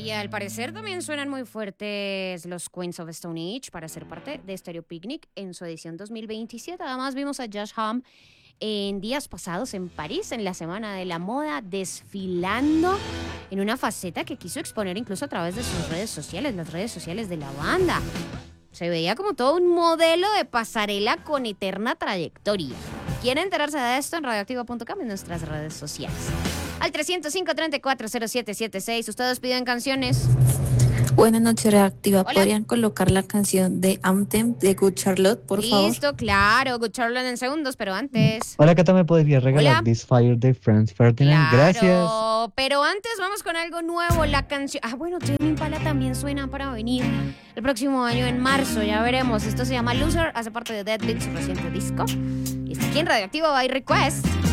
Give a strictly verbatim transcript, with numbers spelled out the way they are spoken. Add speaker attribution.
Speaker 1: Y al parecer también suenan muy fuertes los Queens of Stone Age para ser parte de Stereo Picnic en su edición dos mil veintisiete. Además vimos a Josh Homme en días pasados en París, en la Semana de la Moda, desfilando en una faceta que quiso exponer incluso a través de sus redes sociales, las redes sociales de la banda. Se veía como todo un modelo de pasarela con eterna trayectoria. ¿Quiere enterarse de esto? En radioactivo punto com, en nuestras redes sociales. Al trescientos cinco, treinta y cuatro, cero siete setenta y seis. Ustedes piden canciones.
Speaker 2: Buenas noches, Reactiva.
Speaker 1: Hola.
Speaker 2: ¿Podrían colocar la canción de Anthem de Good Charlotte, por favor?
Speaker 1: Listo, claro. Good Charlotte en segundos, pero antes...
Speaker 3: Hola, Cata, ¿me podría regalar
Speaker 1: Hola.
Speaker 3: This Fire de Franz Ferdinand?
Speaker 1: Claro,
Speaker 3: Gracias.
Speaker 1: pero antes vamos con algo nuevo. La canción... Ah, bueno, Tame Impala también suena para venir el próximo año en marzo. Ya veremos. Esto se llama Loser. Hace parte de Dead Beat, su reciente disco. Y está aquí en Radioactivo by Request.